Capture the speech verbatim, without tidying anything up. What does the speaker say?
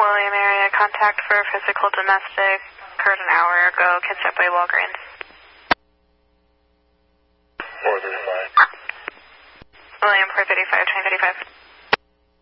William area, contact for physical domestic occurred an hour ago, Kitsapway, Walgreens. four thirty-five. William, four thirty-five, twenty thirty-five.